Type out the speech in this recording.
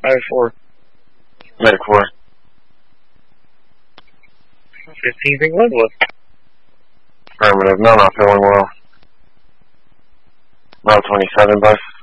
5-4. Medic 4. 15th in Glenwood. Affirmative. No, not feeling well. Mile 27 bus.